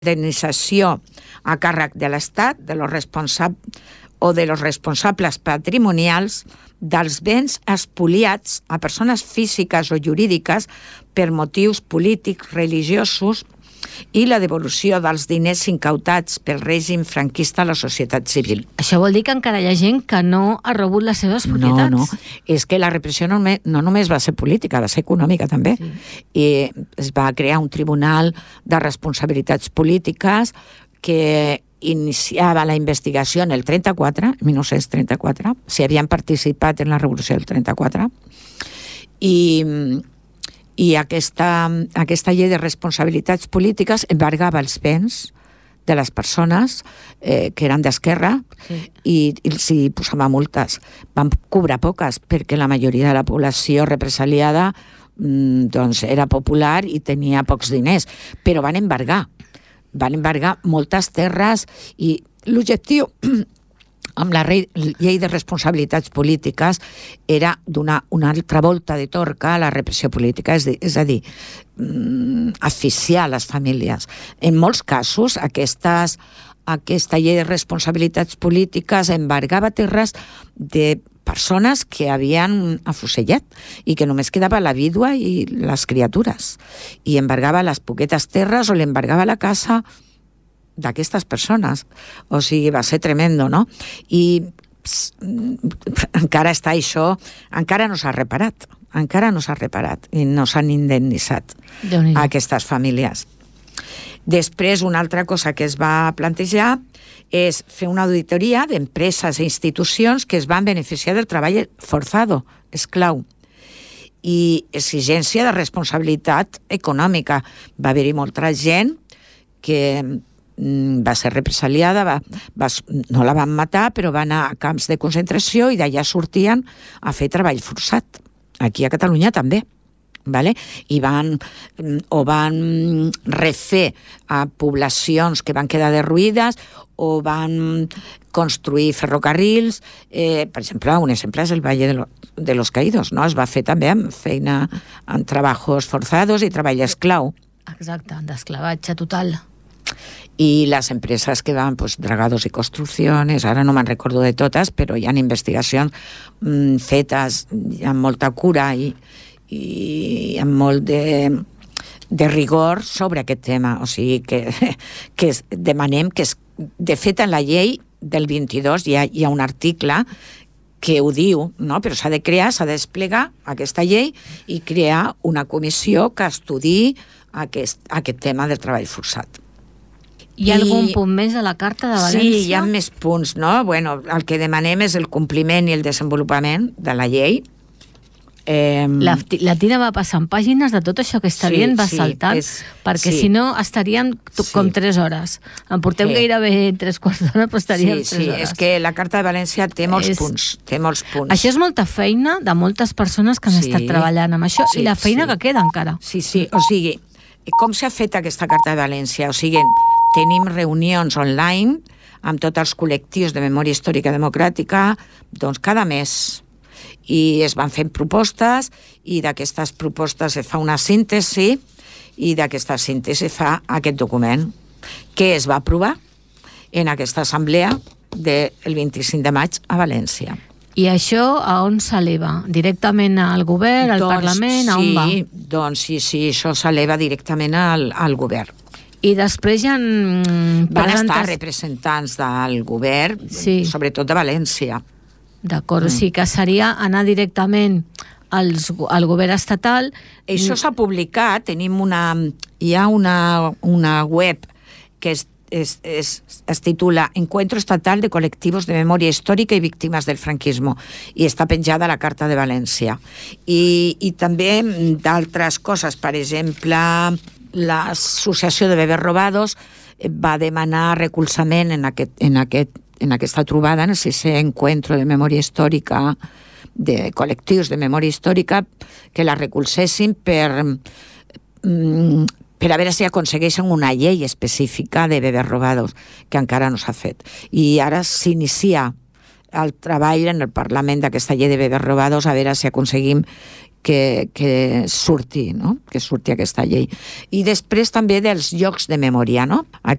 indemnització a càrrec de l'Estat de los responsables patrimonials dels béns espoliats a persones físiques o jurídiques per motius polítics, religiosos, i la devolució dels diners incautats pel règim franquista a la societat civil. Això vol dir que encara hi ha gent que no ha rebut les seves propietats? No. És que la repressió no només va ser política, va ser econòmica també. Sí. I es va crear un tribunal de responsabilitats polítiques que iniciava la investigació en el 34, 1934, si havien participat en la revolució del 34, i aquesta llei de responsabilitats polítiques embargava els béns de les persones que eren d'esquerra, sí, i els hi posava multes. Van cobrar poques perquè la majoria de la població represaliada doncs era popular i tenia pocs diners, però van embargar moltes terres, i l'objectiu amb la llei de responsabilitats polítiques era donar una altra volta de torca a la repressió política, és a dir, asfixiar les famílies. En molts casos, aquesta llei de responsabilitats polítiques embargava terres de persones que havien afusellat i que només quedava la vídua i les criatures, i embargava les poquetes terres o l'embargava la casa d'aquestes persones. O sigui, va ser tremendo, no? I encara està això, encara no s'ha reparat i no s'han indemnitzat a aquestes famílies. Després, una altra cosa que es va plantejar és fer una auditoria d'empreses i institucions que es van beneficiar del treball forzado, esclau, i exigència de responsabilitat econòmica. Va haver-hi molta gent que va ser represaliada, no la van matar, però va anar a camps de concentració i d'allà sortien a fer treball forçat. Aquí a Catalunya també. Vale? I van refer a poblacions que van quedar derruïdes, o van construir ferrocarrils. Per exemple, un exemple és el Valle de los Caídos, no? Es va fer també amb feina, amb treballs forçados i treball esclau. Exacte, d'esclavatge total. I les empreses que van, Dragados y Construcciones, ara no me'n recordo de totes, però hi ha investigacions fetes amb molta cura i amb molt de rigor sobre aquest tema. O sigui que demanem que, de fet, en la llei del 22 hi ha un article que ho diu, no? Però s'ha de crear, s'ha de desplegar aquesta llei i crear una comissió que estudiï aquest tema del treball forçat. Hi ha algun punt més a la Carta de València? Sí, hi ha més punts, no? Bueno, el que demanem és el compliment i el desenvolupament de la llei. La Tina va passant pàgines de tot això que està dient, va saltant, perquè si no estaríem com 3 hores. En portem gairebé 3/4 d'hora, però estaríem 3 hores. És que la Carta de València té molts punts. Això és molta feina de moltes persones que han estat treballant amb això, i la feina que queda encara. Sí, o sigui, com s'ha fet aquesta Carta de València? O sigui, tenim reunions online amb tots els col·lectius de memòria històrica democràtica, doncs cada mes, i es van fent propostes, i d'aquestes propostes es fa una síntesi, i d'aquesta síntesi fa aquest document que es va aprovar en aquesta assemblea del 25 de maig a València. I això a on s'eleva? Directament al govern, al Parlament? A on va? Doncs sí, això s'eleva directament al govern. I després ja van estar representants del govern, sobretot de València. D'acord, o sigui que seria anar directament al govern estatal. Això s'ha publicat, hi ha una web que es titula Encuentro Estatal de Colectivos de Memoria Histórica y Víctimas del Franquismo, i està penjada a la Carta de València. I també d'altres coses, per exemple, l'Associació de Bebès Robados va demanar recolzament en aquesta trobada, en el 6è Encuentro de Memòria Històrica, de col·lectius de memòria històrica, que la recolzessin per a veure si aconsegueixen una llei específica de bebès robados, que encara no s'ha fet. I ara s'inicia el treball en el Parlament d'aquesta llei de bebès robados, a veure si aconseguim que surti, no? Que surti aquesta llei. I després també dels llocs de memòria, no?